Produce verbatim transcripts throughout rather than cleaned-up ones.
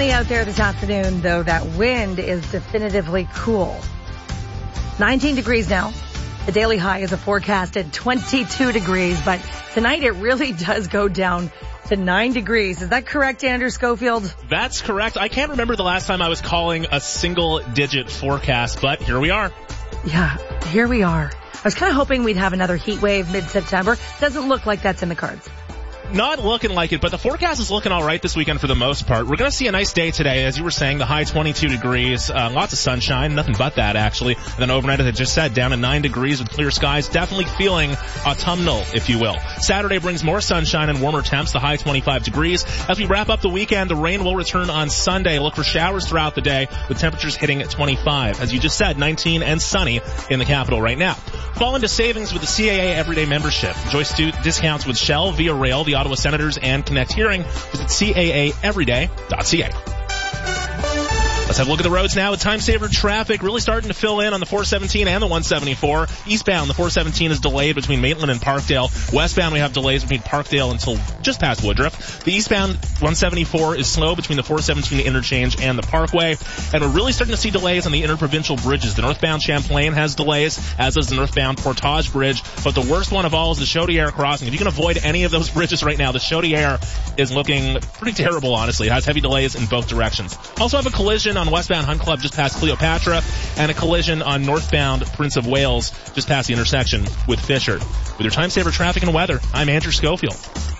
Sunny out there this afternoon, though that wind is definitively cool. nineteen degrees now. The daily high is a forecasted twenty-two degrees, but tonight it really does go down to nine degrees. Is that correct, Andrew Schofield? That's correct. I can't remember the last time I was calling a single-digit forecast, but here we are. Yeah, here we are. I was kind of hoping we'd have another heat wave mid-September. Doesn't look like that's in the cards. Not looking like it, but the forecast is looking all right this weekend for the most part. We're going to see a nice day today, as you were saying, the high twenty-two degrees, uh, lots of sunshine, nothing but that actually. And then overnight, as I just said, down to nine degrees with clear skies, definitely feeling autumnal, if you will. Saturday brings more sunshine and warmer temps, the high twenty-five degrees. As we wrap up the weekend, the rain will return on Sunday. Look for showers throughout the day, with temperatures hitting at twenty-five. As you just said, nineteen and sunny in the capital right now. Fall into savings with the C A A Everyday membership. Enjoy stu- discounts with Shell, Via Rail, the Ottawa Senators, and Connect Hearing. Visit C A A everyday dot C A. Let's have a look at the roads now with time saver traffic really starting to fill in on the four seventeen and the one seventy-four. Eastbound, the four seventeen is delayed between Maitland and Parkdale. Westbound, we have delays between Parkdale until just past Woodruff. The eastbound one seventy-four is slow between the four seventeen interchange and the Parkway. And we're really starting to see delays on the interprovincial bridges. The northbound Champlain has delays, as does the northbound Portage Bridge. But the worst one of all is the Chaudière crossing. If you can avoid any of those bridges right now, the Chaudière is looking pretty terrible, honestly. It has heavy delays in both directions. Also have a collision on westbound Hunt Club just past Cleopatra, and a collision on northbound Prince of Wales just past the intersection with Fisher. With your time saver traffic and weather, I'm Andrew Schofield.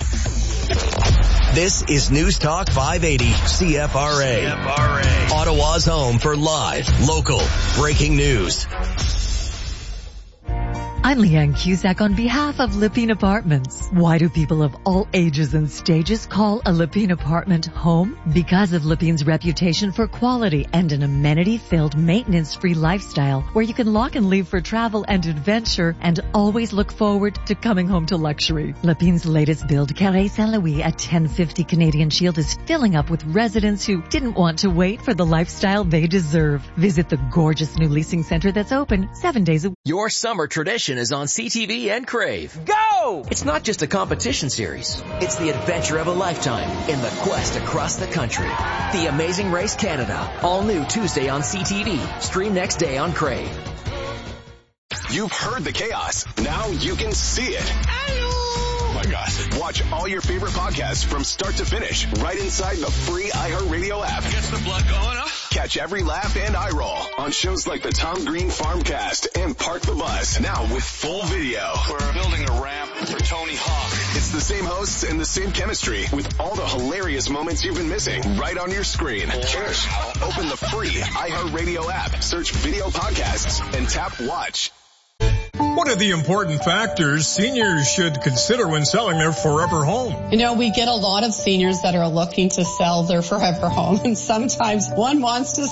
This is News Talk five eighty C F R A. C F R A. Ottawa's home for live, local, breaking news. I'm Leanne Cusack on behalf of Lepine Apartments. Why do people of all ages and stages call a Lepine apartment home? Because of Lepine's reputation for quality and an amenity-filled, maintenance-free lifestyle where you can lock and leave for travel and adventure and always look forward to coming home to luxury. Lepine's latest build, Carré Saint-Louis at ten fifty Canadian Shield, is filling up with residents who didn't want to wait for the lifestyle they deserve. Visit the gorgeous new leasing center that's open seven days a week. Your summer tradition is on C T V and Crave. Go! It's not just a competition series. It's the adventure of a lifetime in the quest across the country. The Amazing Race Canada. All new Tuesday on C T V. Stream next day on Crave. You've heard the chaos. Now you can see it. Oh my gosh. Watch all your favorite podcasts from start to finish right inside the free iHeartRadio app. Gets the blood going, huh? Catch every laugh and eye roll on shows like the Tom Green Farmcast and Park the Bus. Now with full video. We're building a ramp for Tony Hawk. It's the same hosts and the same chemistry with all the hilarious moments you've been missing right on your screen. Cheers. Open the free iHeartRadio app, search video podcasts, and tap watch. What are the important factors seniors should consider when selling their forever home? You know, we get a lot of seniors that are looking to sell their forever home, and sometimes one wants to